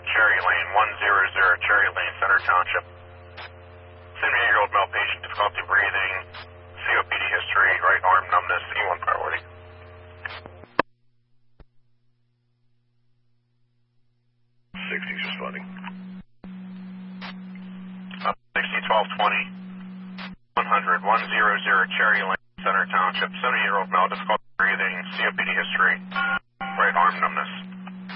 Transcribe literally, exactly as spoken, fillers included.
Cherry Lane, one hundred Cherry Lane, Center Township. seventy-eight-year-old male patient, difficulty breathing, C O P D history, right arm numbness, E one priority. sixty's responding. Uh, sixty, twelve twenty, one hundred, one hundred Cherry Lane, Center Township, seventy-eight-year-old male, difficulty breathing, C O P D history, right arm numbness.